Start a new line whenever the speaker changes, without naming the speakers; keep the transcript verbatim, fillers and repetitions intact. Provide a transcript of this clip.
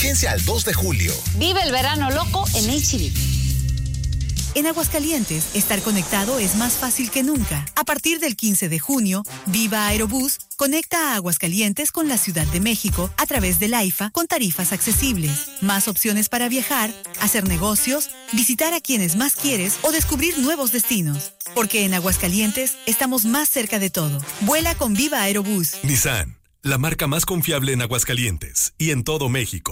Vigencia al dos de julio.
Vive el verano loco en H E B.
En Aguascalientes, estar conectado es más fácil que nunca. A partir del quince de junio, Viva Aerobús conecta a Aguascalientes con la Ciudad de México a través del AIFA con tarifas accesibles. Más opciones para viajar, hacer negocios, visitar a quienes más quieres o descubrir nuevos destinos. Porque en Aguascalientes estamos más cerca de todo. Vuela con Viva Aerobús.
Nissan, la marca más confiable en Aguascalientes y en todo México.